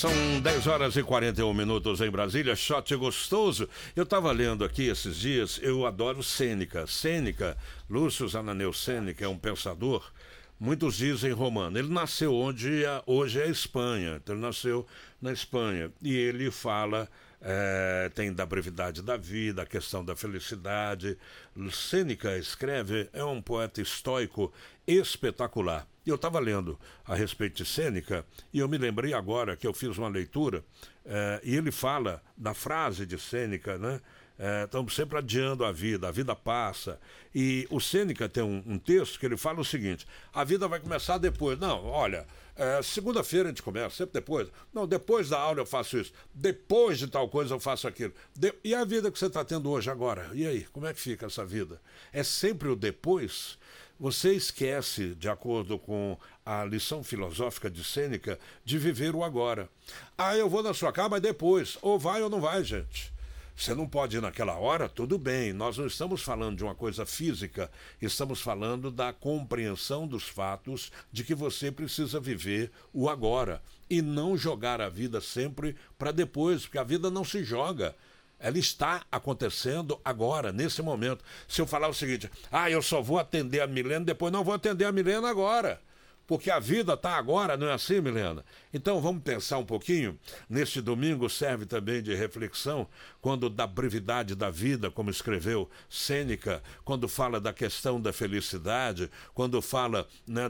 São 10 horas e 41 minutos em Brasília, shot gostoso. Eu estava lendo aqui esses dias, eu adoro Sêneca. Sêneca, Lúcio Ananeu Sêneca é um pensador, muitos dizem romano. Ele nasceu onde hoje é a Espanha, então ele nasceu na Espanha. E ele fala, tem da brevidade da vida, a questão da felicidade. Sêneca escreve, é um poeta estoico espetacular. E eu estava lendo a respeito de Sêneca e eu me lembrei agora que eu fiz uma leitura e ele fala da frase de Sêneca, né? Estamos sempre adiando a vida passa. E o Sêneca tem um texto que ele fala o seguinte: a vida vai começar depois. Não, olha, segunda-feira a gente começa, sempre depois. Não, depois da aula eu faço isso. Depois de tal coisa eu faço aquilo. E a vida que você está tendo hoje agora? E aí, como é que fica essa vida? É sempre o depois? Você esquece, de acordo com a lição filosófica de Sêneca, de viver o agora. Ah, eu vou na sua casa, mas depois. Ou vai ou não vai, gente. Você não pode ir naquela hora, tudo bem. Nós não estamos falando de uma coisa física, estamos falando da compreensão dos fatos de que você precisa viver o agora e não jogar a vida sempre para depois, porque a vida não se joga. Ela está acontecendo agora, nesse momento. Se eu falar o seguinte: eu só vou atender a Milena, depois não vou atender a Milena agora. Porque a vida está agora, não é assim, Milena? Então vamos pensar um pouquinho. Neste domingo serve também de reflexão, quando da brevidade da vida, como escreveu Sêneca, quando fala da questão da felicidade, quando fala, né,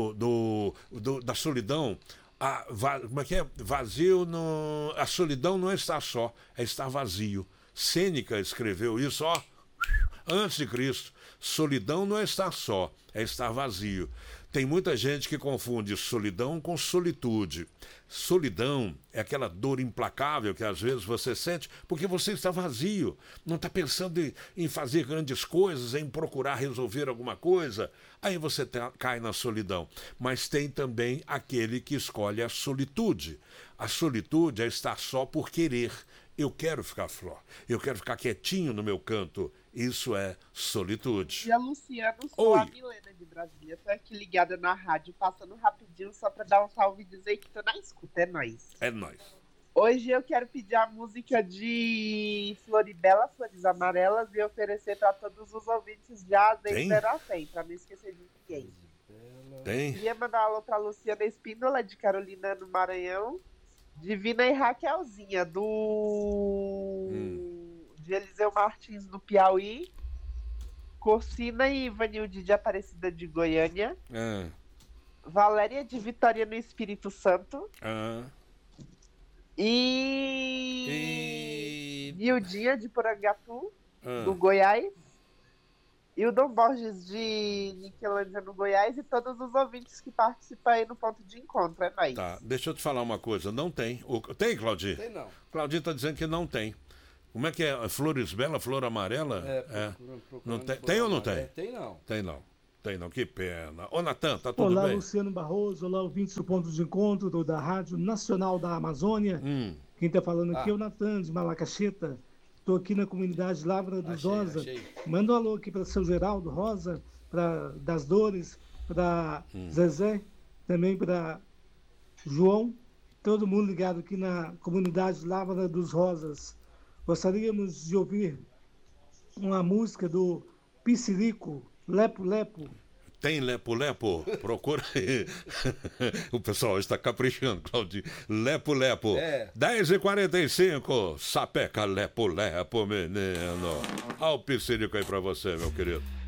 da solidão. Como é que é? Vazio no... A solidão não é estar só, é estar vazio. Sêneca escreveu isso, antes de Cristo. Solidão não é estar só, é estar vazio. Tem muita gente que confunde solidão com solitude. Solidão é aquela dor implacável que às vezes você sente porque você está vazio, não está pensando em fazer grandes coisas, em procurar resolver alguma coisa. Aí você cai na solidão. Mas tem também aquele que escolhe a solitude. A solitude é estar só por querer. Eu quero ficar eu quero ficar quietinho no meu canto. Isso é solitude. E a Luciana, sou a Milena de Brasília. Tô aqui ligada na rádio, passando rapidinho só pra dar um salve e dizer que tô na escuta. É nóis. É nóis. Hoje eu quero pedir a música de Floribela, Flores Amarelas, e oferecer pra todos os ouvintes já desde 0 a 100, pra não esquecer de ninguém. Tem? Queria mandar um alô pra Luciana Espíndola, de Carolina, no Maranhão. Divina e Raquelzinha, de Eliseu Martins, no Piauí. Corsina e Ivanilde, de Aparecida de Goiânia. Valéria de Vitória, no Espírito Santo. E Nildinha, de Porangatu, do Goiás. E o Dom Borges, de Niquelândia, no Goiás, e todos os ouvintes que participam aí no ponto de encontro. É nóis. Tá, deixa eu te falar uma coisa. Não tem. Tem, Claudinho? Tem não. Claudinho está dizendo que não tem. Como é que é? Flores Bela, Flor Amarela? Não tem, tem ou não tem? Tem não. Tem não. Tem não, que pena. Ô, Natan, tá tudo bem? Olá, Luciano Barroso. Olá, ouvintes do ponto de encontro da Rádio Nacional da Amazônia. Quem está falando aqui é o Natan, de Malacacheta. Estou aqui na comunidade Lavra dos Rosa. Manda um alô aqui para seu Geraldo Rosa, para Das Dores, para Zezé, também para João. Todo mundo ligado aqui na comunidade Lavra dos Rosas. Gostaríamos de ouvir uma música do Piscirico, Lepo Lepo. Tem Lepo Lepo? Procura aí. O pessoal está caprichando, Claudinho. Lepo Lepo. 10h45. Sapeca Lepo Lepo, menino. Olha o Piscirico aí pra você, meu querido.